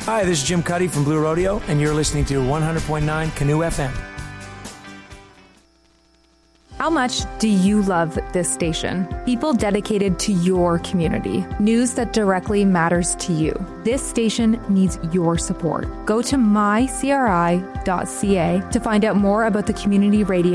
Hi, this is Jim Cuddy from Blue Rodeo, and you're listening to 100.9 Canoe FM. How much do you love this station? People dedicated to your community. News that directly matters to you. This station needs your support. Go to mycri.ca to find out more about the community radio